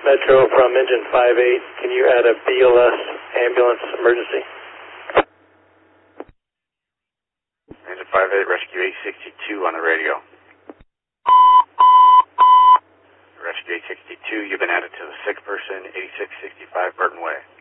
Metro from engine 58. Can you add a BLS ambulance emergency? Engine 58, rescue 862 on the radio. Rescue 862, you've been added to the sick person, 8665 Burton Way.